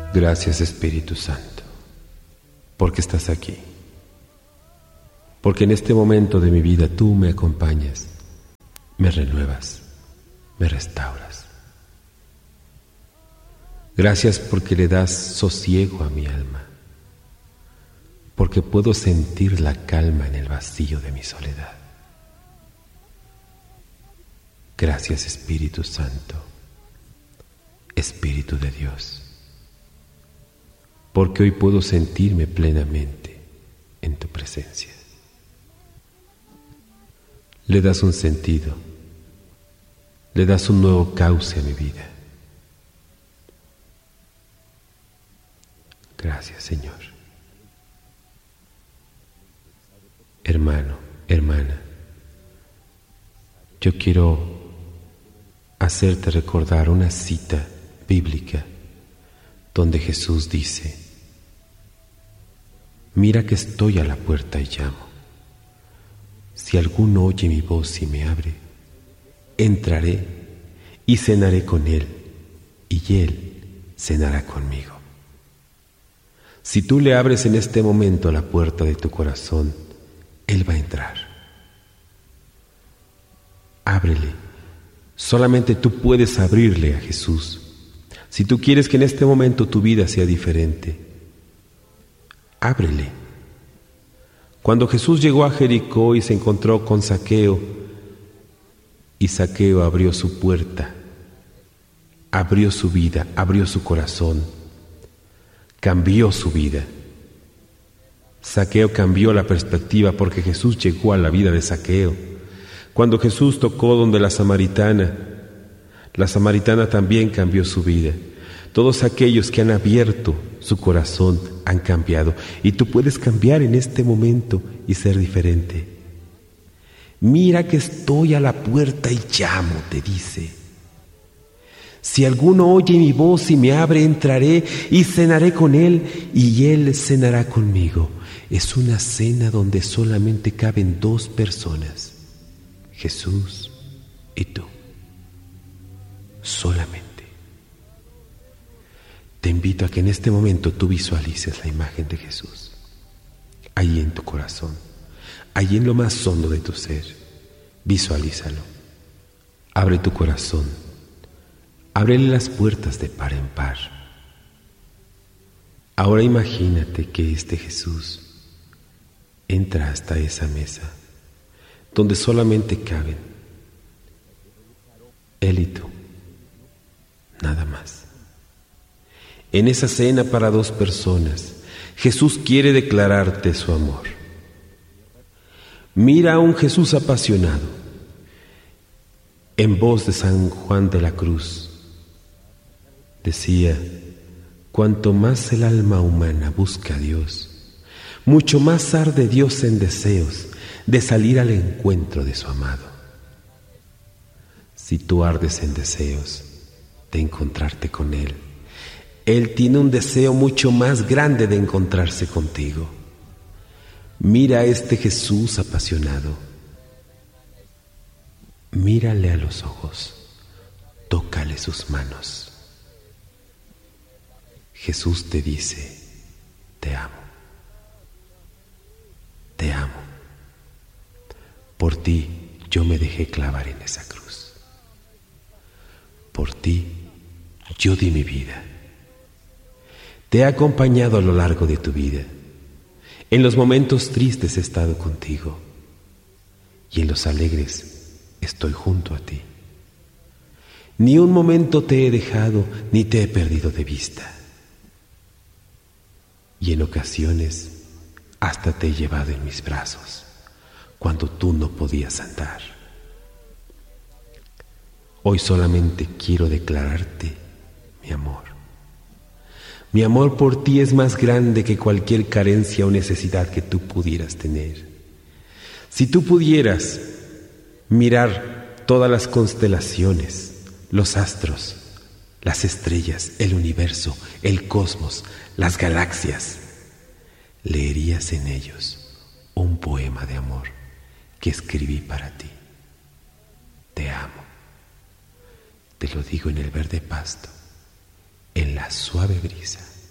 Gracias, Espíritu Santo, porque estás aquí, porque en este momento de mi vida tú me acompañas, me renuevas, me restauras. Gracias porque le das sosiego a mi alma, porque puedo sentir la calma en el vacío de mi soledad. Gracias, Espíritu Santo, Espíritu de Dios, porque hoy puedo sentirme plenamente en tu presencia. Le das un sentido, le das un nuevo cauce a mi vida. Gracias, Señor. Hermano, hermana, yo quiero hacerte recordar una cita bíblica donde Jesús dice: mira que estoy a la puerta y llamo. Si alguno oye mi voz y me abre, entraré y cenaré con él, y él cenará conmigo. Si tú le abres en este momento la puerta de tu corazón, él va a entrar. Ábrele. Solamente tú puedes abrirle a Jesús. Si tú quieres que en este momento tu vida sea diferente, ábrele. Cuando Jesús llegó a Jericó y se encontró con Zaqueo, y Zaqueo abrió su puerta, abrió su vida, abrió su corazón, cambió su vida. Zaqueo cambió la perspectiva porque Jesús llegó a la vida de Zaqueo. Cuando Jesús tocó donde la samaritana también cambió su vida. Todos aquellos que han abierto su corazón han cambiado, y tú puedes cambiar en este momento y ser diferente. Mira que estoy a la puerta y llamo, te dice. Si alguno oye mi voz y me abre, entraré y cenaré con él, y él cenará conmigo. Es una cena donde solamente caben dos personas: Jesús y tú. Solamente. Te invito a que en este momento tú visualices la imagen de Jesús, ahí en tu corazón, ahí en lo más hondo de tu ser. Visualízalo. Abre tu corazón. Ábrele las puertas de par en par. Ahora imagínate que este Jesús entra hasta esa mesa donde solamente caben Él y tú, nada más. En esa cena para dos personas, Jesús quiere declararte su amor. Mira a un Jesús apasionado. En voz de San Juan de la Cruz, decía: cuanto más el alma humana busca a Dios, mucho más arde Dios en deseos de salir al encuentro de su amado. Si tú ardes en deseos de encontrarte con Él, Él tiene un deseo mucho más grande de encontrarse contigo. Mira a este Jesús apasionado. Mírale a los ojos, tócale sus manos. Jesús te dice: te amo, te amo. Por ti yo me dejé clavar en esa cruz. Por ti yo di mi vida. Te he acompañado a lo largo de tu vida. En los momentos tristes he estado contigo, y en los alegres estoy junto a ti. Ni un momento te he dejado ni te he perdido de vista. Y en ocasiones hasta te he llevado en mis brazos cuando tú no podías andar. Hoy solamente quiero declararte mi amor. Mi amor por ti es más grande que cualquier carencia o necesidad que tú pudieras tener. Si tú pudieras mirar todas las constelaciones, los astros, las estrellas, el universo, el cosmos, las galaxias, leerías en ellos un poema de amor que escribí para ti. Te amo. Te lo digo en el verde pasto, en la suave brisa,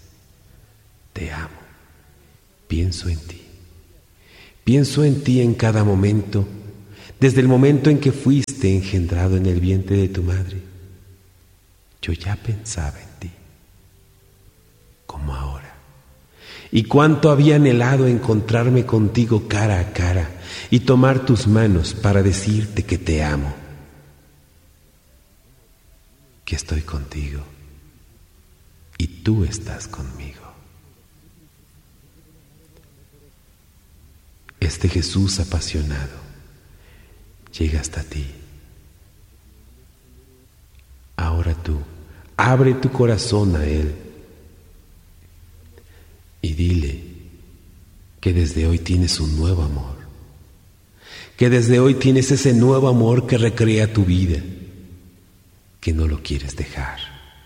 Te amo. Pienso en ti. Pienso en ti en cada momento, desde el momento en que fuiste engendrado en el vientre de tu madre. Yo ya pensaba en ti, como ahora. Y cuánto había anhelado encontrarme contigo cara a cara y tomar tus manos para decirte que te amo, que estoy contigo y tú estás conmigo. Este Jesús apasionado llega hasta ti. Ahora tú, abre tu corazón a Él y dile que desde hoy tienes un nuevo amor, que desde hoy tienes ese nuevo amor que recrea tu vida, que no lo quieres dejar.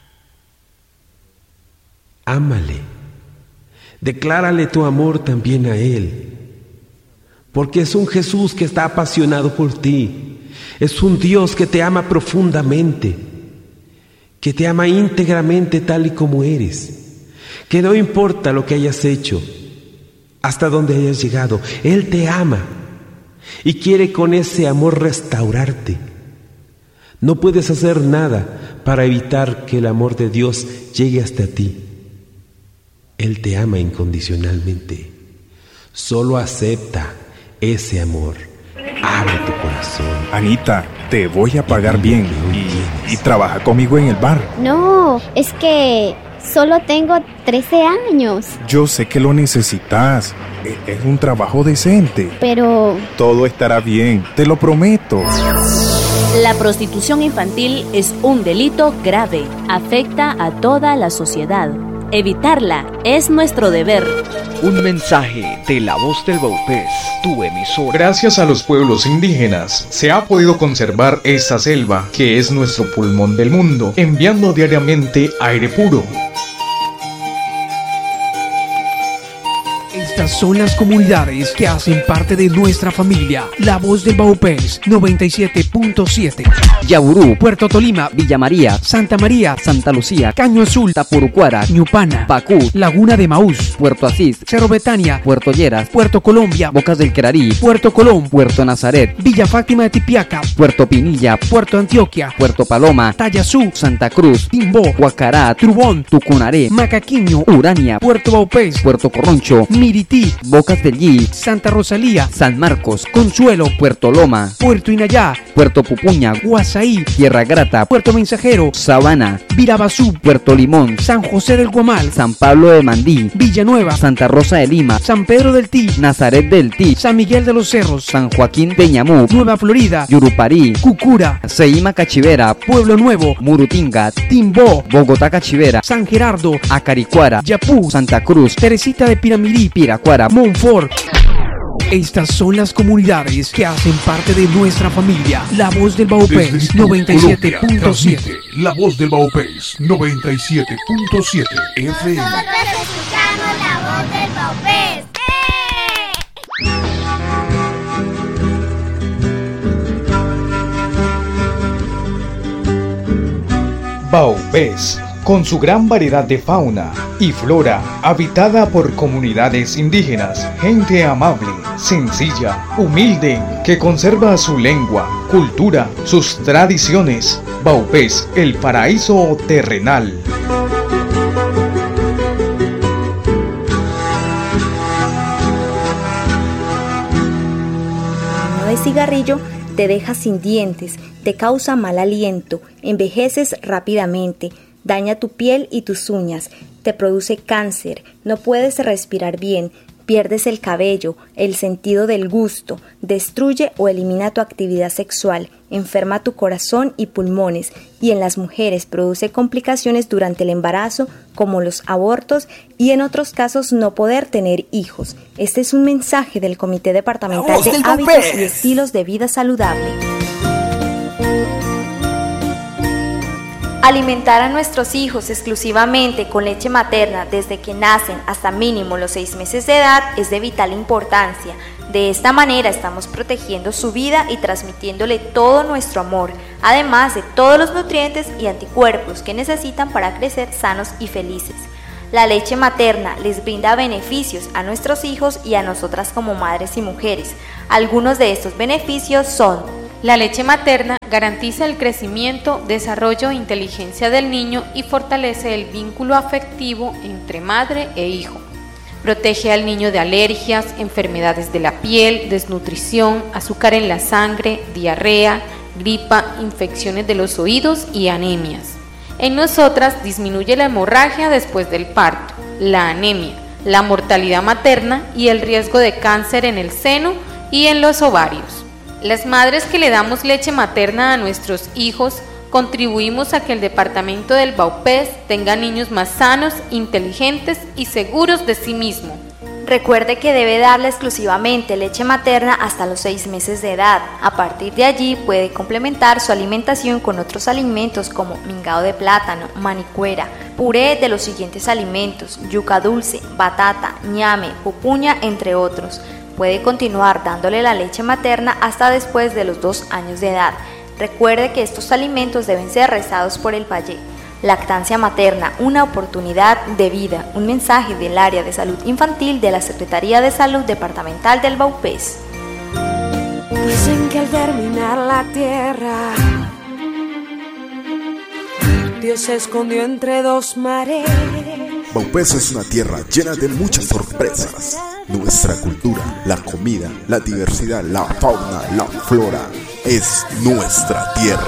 Ámale, declárale tu amor también a Él, porque es un Jesús que está apasionado por ti, es un Dios que te ama profundamente, que te ama íntegramente tal y como eres, que no importa lo que hayas hecho, hasta donde hayas llegado, Él te ama y quiere con ese amor restaurarte. No puedes hacer nada para evitar que el amor de Dios llegue hasta ti. Él te ama incondicionalmente. Solo acepta ese amor. Abre tu corazón. Anita, te voy a pagar bien y trabaja conmigo en el bar. No, es que solo tengo 13 años. Yo sé que lo necesitas. Es un trabajo decente. Pero todo estará bien, te lo prometo. La prostitución infantil es un delito grave. Afecta a toda la sociedad. Evitarla es nuestro deber. Un mensaje de La Voz del Baupés, tu emisora. Gracias a los pueblos indígenas se ha podido conservar esta selva, que es nuestro pulmón del mundo, enviando diariamente aire puro. Estas son las comunidades que hacen parte de nuestra familia. La Voz del Baupés 97.7. Yaburú, Puerto Tolima, Villa María, Santa María, Santa Lucía, Caño Azul, Tapurucuara, Ñupana, Pacú, Laguna de Maús, Puerto Asís, Cerro Betania, Puerto Lleras, Puerto Colombia, Bocas del Querarí, Puerto Colón, Puerto Nazaret, Villa Fátima de Tipiaca, Puerto Pinilla, Puerto Antioquia, Puerto Paloma, Tayazú, Santa Cruz, Timbó, Guacará, Trubón, Tucunaré, Macaquiño, Urania, Puerto Baupés, Puerto Corroncho, Mirití, Bocas del Yi, Santa Rosalía, San Marcos, Consuelo, Puerto Loma, Puerto Inayá, Puerto Pupuña, Guasaí, Tierra Grata, Puerto Mensajero, Sabana, Virabazú, Puerto Limón, San José del Guamal, San Pablo de Mandí, Villanueva, Santa Rosa de Lima, San Pedro del Tí, Nazaret del Tí, San Miguel de los Cerros, San Joaquín Peñamú, Nueva Florida, Yuruparí, Cucura, Ceima Cachivera, Pueblo Nuevo, Murutinga, Timbó, Bogotá Cachivera, San Gerardo, Acaricuara, Yapú, Santa Cruz, Teresita de Piramirí, Piracuara, Monfort. Estas son las comunidades que hacen parte de nuestra familia. La Voz del Baupés 97.7. La Voz del Baupés 97.7 FM. Nosotros escuchamos la Voz del Baupés. Baupés, con su gran variedad de fauna y flora, habitada por comunidades indígenas, gente amable, sencilla, humilde, que conserva su lengua, cultura, sus tradiciones. Baupés, el paraíso terrenal. De cigarrillo te deja sin dientes, te causa mal aliento, envejeces rápidamente, daña tu piel y tus uñas, te produce cáncer, no puedes respirar bien, pierdes el cabello, el sentido del gusto, destruye o elimina tu actividad sexual, enferma tu corazón y pulmones, y en las mujeres produce complicaciones durante el embarazo, como los abortos, y en otros casos no poder tener hijos. Este es un mensaje del Comité Departamental de Hábitos y Estilos de Vida Saludable. Alimentar a nuestros hijos exclusivamente con leche materna desde que nacen hasta mínimo los 6 meses de edad es de vital importancia. De esta manera estamos protegiendo su vida y transmitiéndole todo nuestro amor, además de todos los nutrientes y anticuerpos que necesitan para crecer sanos y felices. La leche materna les brinda beneficios a nuestros hijos y a nosotras como madres y mujeres. Algunos de estos beneficios son: la leche materna garantiza el crecimiento, desarrollo e inteligencia del niño y fortalece el vínculo afectivo entre madre e hijo. Protege al niño de alergias, enfermedades de la piel, desnutrición, azúcar en la sangre, diarrea, gripa, infecciones de los oídos y anemias. En nosotras disminuye la hemorragia después del parto, la anemia, la mortalidad materna y el riesgo de cáncer en el seno y en los ovarios. Las madres que le damos leche materna a nuestros hijos contribuimos a que el departamento del Vaupés tenga niños más sanos, inteligentes y seguros de sí mismo. Recuerde que debe darle exclusivamente leche materna hasta los 6 meses de edad. A partir de allí puede complementar su alimentación con otros alimentos como mingado de plátano, manicuera, puré de los siguientes alimentos: yuca dulce, batata, ñame, pupuña, entre otros. Puede continuar dándole la leche materna hasta después de los 2 años de edad. Recuerde que estos alimentos deben ser rezados por el payé. Lactancia materna, una oportunidad de vida. Un mensaje del área de salud infantil de la Secretaría de Salud Departamental del Vaupés. Dicen que al terminar la tierra, Dios se escondió entre 2 mares. Vaupés es una tierra llena de muchas sorpresas. Nuestra cultura, la comida, la diversidad, la fauna, la flora, es nuestra tierra.